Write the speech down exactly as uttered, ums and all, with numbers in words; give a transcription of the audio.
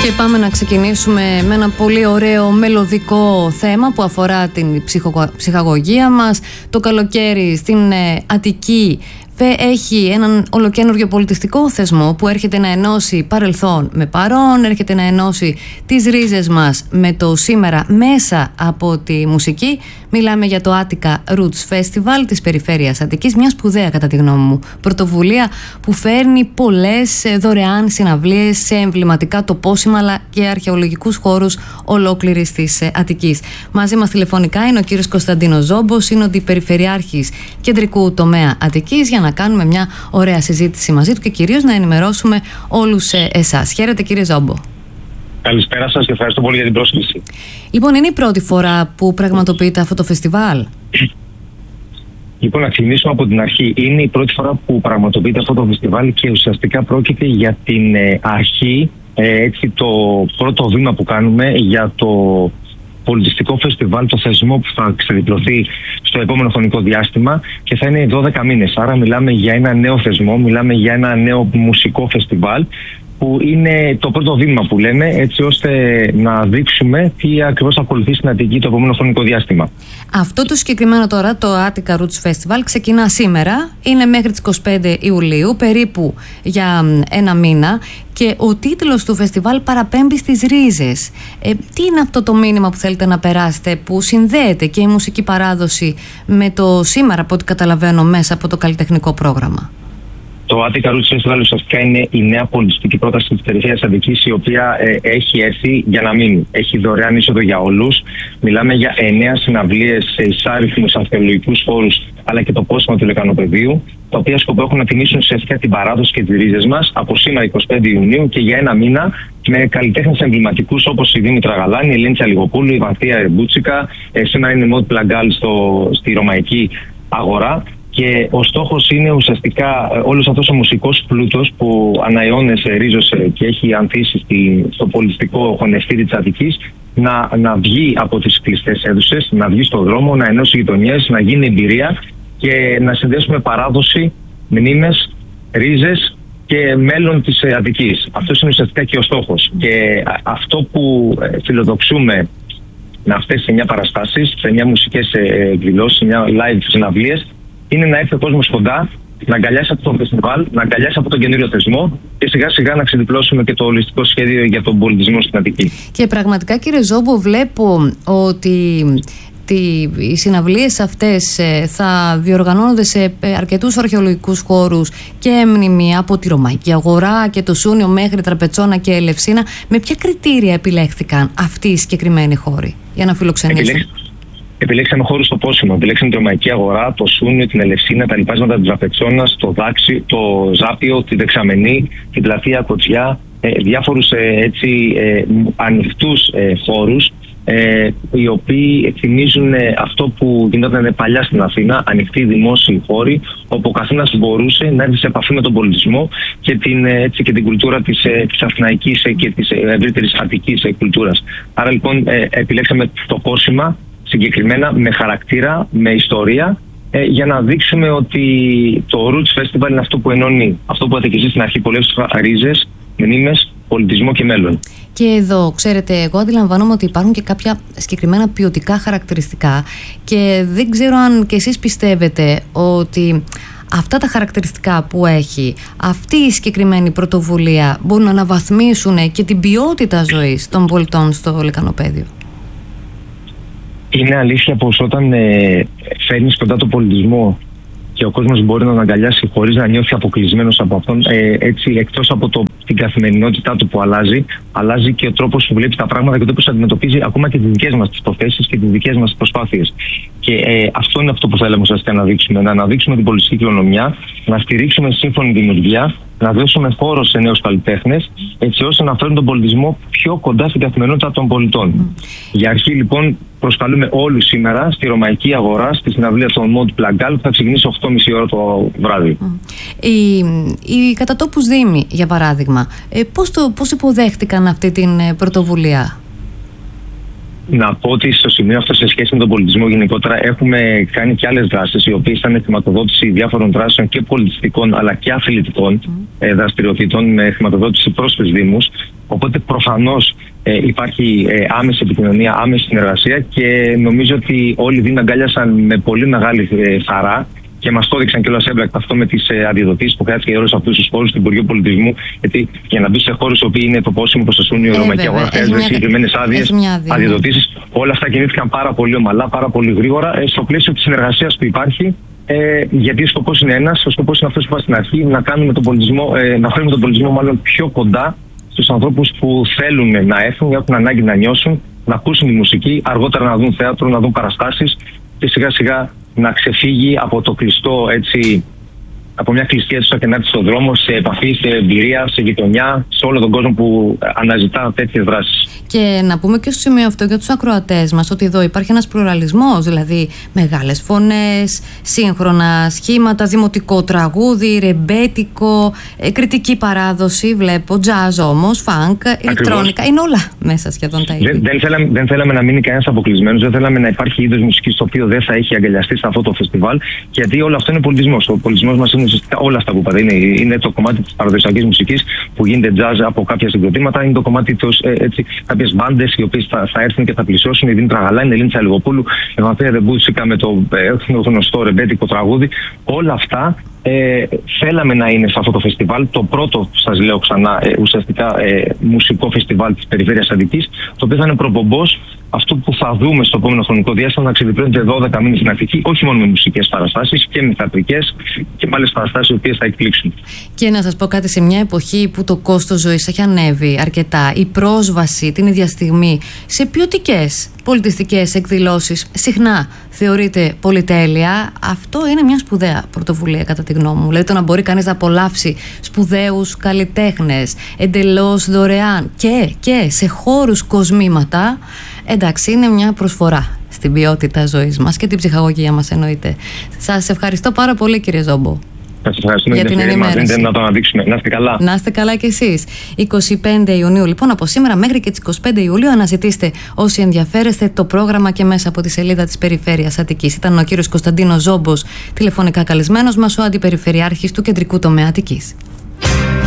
Και πάμε να ξεκινήσουμε με ένα πολύ ωραίο μελωδικό θέμα που αφορά την ψυχο... ψυχαγωγία μας. Το καλοκαίρι στην ε, Αττική έχει έναν ολοκαίνουργιο πολιτιστικό θεσμό που έρχεται να ενώσει παρελθόν με παρόν, έρχεται να ενώσει τις ρίζες μας με το σήμερα μέσα από τη μουσική. Μιλάμε για το Attica Roots Festival της περιφέρειας Αττικής, μια σπουδαία κατά τη γνώμη μου πρωτοβουλία που φέρνει πολλές δωρεάν συναυλίες σε εμβληματικά τοπόσιμα αλλά και αρχαιολογικούς χώρους ολόκληρης της Αττικής. Μαζί μας τηλεφωνικά είναι ο κύριος Κωνσταντίνος Ζόμπος, είναι ο αντιπεριφερειάρχης κεντρικού τομέα Αττικής, για να κάνουμε μια ωραία συζήτηση μαζί του και κυρίως να ενημερώσουμε όλους εσάς. Χαίρετε κύριε Ζόμπο. Καλησπέρα σας και ευχαριστώ πολύ για την πρόσκληση. Λοιπόν, είναι η πρώτη φορά που πραγματοποιείται αυτό το φεστιβάλ? Λοιπόν, να ξεκινήσουμε από την αρχή. Είναι η πρώτη φορά που πραγματοποιείται αυτό το φεστιβάλ και ουσιαστικά πρόκειται για την ε, αρχή, ε, έτσι το πρώτο βήμα που κάνουμε για το πολιτιστικό φεστιβάλ, το θεσμό που θα ξεδιπλωθεί στο επόμενο χρονικό διάστημα και θα είναι δώδεκα μήνες. Άρα μιλάμε για ένα νέο θεσμό, μιλάμε για ένα νέο μουσικό φεστιβάλ που είναι το πρώτο βήμα που λέμε, έτσι ώστε να δείξουμε τι ακριβώς θα ακολουθεί στην Αττική το επόμενο χρονικό διάστημα. Αυτό το συγκεκριμένο τώρα, το Attica Roots Festival, ξεκινά σήμερα, είναι μέχρι τις είκοσι πέντε Ιουλίου, περίπου για ένα μήνα, και ο τίτλος του φεστιβάλ παραπέμπει στις ρίζες. Ε, τι είναι αυτό το μήνυμα που θέλετε να περάσετε, που συνδέεται και η μουσική παράδοση με το σήμερα, από ό,τι καταλαβαίνω, μέσα από το καλλιτεχνικό πρόγραμμα? Το Attica Roots Festival ουσιαστικά είναι η νέα πολιτιστική πρόταση της περιφέρειας Αττικής, η οποία ε, έχει έρθει για να μείνει. Έχει δωρεάν είσοδο για όλους. Μιλάμε για εννέα συναυλίες σε εισάριθμους αρχαιολογικούς χώρους, αλλά και το πόσιμο του λεκανοπεδίου, τα οποία σκοπό έχουν να τιμήσουν ουσιαστικά την παράδοση και τις ρίζες μας από σήμερα είκοσι πέντε Ιουνίου και για ένα μήνα, με καλλιτέχνες εμβληματικούς όπως η Δήμητρα Γαλάνη, η Ελένη Τσαλιγοπούλου, η Βανθία Ερμπούτσικα. Ε, σήμερα είναι η Μόντ Πλαγκάλ στη Ρωμαϊκή Αγορά. Και ο στόχος είναι ουσιαστικά όλος αυτός ο μουσικός πλούτος που ανά αιώνες ρίζωσε και έχει ανθίσει στο πολιτιστικό χωνευτήρι της Αττικής να, να βγει από τις κλειστές αίθουσες, να βγει στον δρόμο, να ενώσει γειτονιές, να γίνει εμπειρία και να συνδέσουμε παράδοση, μνήμες, ρίζες και μέλλον της Αττικής. Αυτός είναι ουσιαστικά και ο στόχος. Και αυτό που φιλοδοξούμε με αυτές τις εννιά παραστάσεις, σε εννιά μουσικές εκδηλώσεις, σε εννιά live συναυλίες, είναι να έρθει ο κόσμος κοντά, να αγκαλιάσει από το φεστιβάλ, να αγκαλιάσει από τον καινούριο θεσμό και σιγά σιγά να ξεδιπλώσουμε και το ολιστικό σχέδιο για τον πολιτισμό στην Αττική. Και πραγματικά κύριε Ζόμπο, βλέπω ότι οι συναυλίες αυτές θα διοργανώνονται σε αρκετούς αρχαιολογικούς χώρους και μνημεία, από τη Ρωμαϊκή Αγορά και το Σούνιο μέχρι Τραπετσόνα και Ελευσίνα. Με ποια κριτήρια επιλέχθηκαν αυτοί οι συγκεκριμένοι χώροι για να φιλοξενήσουν? Επιλέξ... Επιλέξαμε χώρους στο πόσιμο. Επιλέξαμε τη Ρωμαϊκή Αγορά, το Σούνιο, την Ελευσίνα, τα λοιπάσματα της Τραπετσόνας, το Δάξι, το Ζάπιο, τη Δεξαμενή, την Πλατεία Κοτσιά, ε, διάφορους ε, έτσι, ε, ανοιχτούς ε, χώρους, ε, οι οποίοι θυμίζουν ε, αυτό που γινόταν παλιά στην Αθήνα, ανοιχτοί δημόσιοι χώροι, όπου ο καθένας μπορούσε να έρθει σε επαφή με τον πολιτισμό και την, έτσι, και την κουλτούρα της, της αθηναϊκής και της ευρύτερης αττικής κουλτούρας. Άρα λοιπόν ε, επιλέξαμε το πόσιμα, συγκεκριμένα με χαρακτήρα, με ιστορία, ε, για να δείξουμε ότι το Roots Festival είναι αυτό που ενώνει, αυτό που είπατε και εσείς στην αρχή, πολλές ρίζες, μνήμες, πολιτισμό και μέλλον. Και εδώ, ξέρετε, εγώ αντιλαμβάνομαι ότι υπάρχουν και κάποια συγκεκριμένα ποιοτικά χαρακτηριστικά και δεν ξέρω αν και εσείς πιστεύετε ότι αυτά τα χαρακτηριστικά που έχει αυτή η συγκεκριμένη πρωτοβουλία μπορούν να αναβαθμίσουν και την ποιότητα ζωής των πολιτών στο λεκανοπέδιο. Είναι αλήθεια πως όταν ε, φέρνεις κοντά τον πολιτισμό και ο κόσμος μπορεί να τον αγκαλιάσει χωρίς να νιώθει αποκλεισμένος από αυτόν, ε, έτσι εκτός από το, την καθημερινότητά του που αλλάζει, αλλάζει και ο τρόπος που βλέπει τα πράγματα και ο τρόπος που αντιμετωπίζει ακόμα και τις δικές μας τις προθέσεις και τις δικές μας προσπάθειες. Και ε, αυτό είναι αυτό που θέλαμε ουσιαστικά να δείξουμε, να αναδείξουμε την πολιτιστική κληρονομιά, να στηρίξουμε σύμφωνη δημιουργία, να δώσουμε χώρο σε νέους καλλιτέχνες, έτσι ώστε να φέρουν τον πολιτισμό πιο κοντά στην καθημερινότητα των πολιτών. Mm. Για αρχή, λοιπόν, προσκαλούμε όλους σήμερα στη Ρωμαϊκή Αγορά, στη συναυλία των Μόντ Πλαγκάλ, που θα ξεκινήσει οκτώ και μισή ώρα το βράδυ. Mm. Οι, οι κατατόπους δήμοι, για παράδειγμα, ε, πώς, το, πώς υποδέχτηκαν αυτή την πρωτοβουλία? να πω ότι στο σημείο αυτό, σε σχέση με τον πολιτισμό γενικότερα, έχουμε κάνει και άλλες δράσεις, οι οποίες ήταν χρηματοδότηση διάφορων δράσεων και πολιτιστικών αλλά και αθλητικών mm. ε, δραστηριοτήτων με χρηματοδότηση προς τους Δήμους. Οπότε προφανώς ε, υπάρχει ε, άμεση επικοινωνία, άμεση συνεργασία και νομίζω ότι όλοι οι Δήμοι αγκάλιασαν με πολύ μεγάλη ε, χαρά. Και μας το έδειξαν κιόλας έμπρακτα αυτό με τις ε, αδειοδοτήσεις που χρειάστηκε για όλους αυτούς τους χώρους του Υπουργείου Πολιτισμού. Γιατί για να μπει σε χώρους που είναι το πόσιμο, προστασιούνιο, η ρωμαϊκή αγορά, χρειάζεται συγκεκριμένες άδειες, αδειοδοτήσεις. Όλα αυτά κινήθηκαν πάρα πολύ ομαλά, πάρα πολύ γρήγορα, ε, στο πλαίσιο της συνεργασίας που υπάρχει. Ε, γιατί ο σκοπός είναι ένας, ο σκοπός είναι αυτός που είπα στην αρχή, να κάνουμε τον πολιτισμό, ε, να φέρουμε τον πολιτισμό μάλλον πιο κοντά στους ανθρώπους που θέλουν να έρθουν, έχουν ανάγκη να νιώσουν, να ακούσουν τη μουσική, αργότερα να δουν θέατρο, να δουν παραστάσεις και σιγά σιγά να ξεφύγει από το κλειστό, έτσι, από μια κλειστή αίθουσα και να έρθει στον δρόμο, σε επαφή, σε εμπειρία, σε γειτονιά, σε όλο τον κόσμο που αναζητά τέτοιες δράσεις. Και να πούμε και στο σημείο αυτό για τους ακροατές μας ότι εδώ υπάρχει ένας πλουραλισμός, δηλαδή μεγάλες φωνές, σύγχρονα σχήματα, δημοτικό τραγούδι, ρεμπέτικο, ε, κριτική παράδοση, βλέπω, τζάζ όμως, φανκ, ηλεκτρόνικα, είναι όλα μέσα σχεδόν τα ίδια. Δεν, δεν, θέλαμε, δεν θέλαμε να μείνει κανένας αποκλεισμένος, δεν θέλαμε να υπάρχει είδος μουσικής το οποίο δεν θα έχει αγκαλιαστεί σε αυτό το φεστιβάλ, γιατί όλο αυτό είναι πολιτισμός. Ο πολιτισμός μας είναι ουσιαστικά όλα αυτά που είπατε. Είναι, είναι το κομμάτι της παραδοσιακής μουσικής που γίνεται τζάζ από κάποια συγκροτήματα, είναι το κομμάτι τους, ε, έτσι, κάποιες μπάντες οι οποίες θα, θα έρθουν και θα πλησιώσουν. Η Δήμη Τραγαλά, η Ελένη Τσαλιγοπούλου, η Βαθία Ρεμπούτσικα με το ε, γνωστό ρεμπέτικο τραγούδι. Όλα αυτά ε, θέλαμε να είναι σε αυτό το φεστιβάλ. Το πρώτο, σας λέω ξανά, ε, ουσιαστικά ε, μουσικό φεστιβάλ της Περιφέρειας Αττικής, το οποίο θα είναι προπομπός αυτό που θα δούμε στο επόμενο χρονικό διάστημα να ξεδιπλέονται δώδεκα μήνες στην Αττική, όχι μόνο με μουσικές παραστάσεις και με θεατρικές και με άλλες παραστάσεις οι οποίες θα εκπλήξουν. Και να σας πω κάτι, σε μια εποχή που το κόστος ζωής έχει ανέβει αρκετά, η πρόσβαση την ίδια στιγμή σε ποιοτικές πολιτιστικές εκδηλώσεις συχνά θεωρείται πολυτέλεια. Αυτό είναι μια σπουδαία πρωτοβουλία κατά τη γνώμη μου. Δηλαδή το να μπορεί κανείς να απολαύσει σπουδαίους καλλιτέχνες εντελώς δωρεάν και, και σε χώρους κοσμήματα. Εντάξει, είναι μια προσφορά στην ποιότητα ζωής μας και την ψυχαγωγία μας, εννοείται. Σας ευχαριστώ πάρα πολύ, κύριε Ζόμπο. Σας ευχαριστούμε για την ενημέρωση. Να το αναδείξουμε. Να είστε καλά. Να είστε καλά κι εσείς. εικοστή πέμπτη Ιουνίου, λοιπόν, από σήμερα μέχρι και τις εικοστή πέμπτη Ιουλίου, αναζητήστε όσοι ενδιαφέρεστε το πρόγραμμα και μέσα από τη σελίδα της Περιφέρειας Αττικής. Ήταν ο κύριος Κωνσταντίνος Ζόμπος, τηλεφωνικά καλεσμένος μας, ο Αντιπεριφερειάρχης του Κεντρικού Τομέα Αττικής.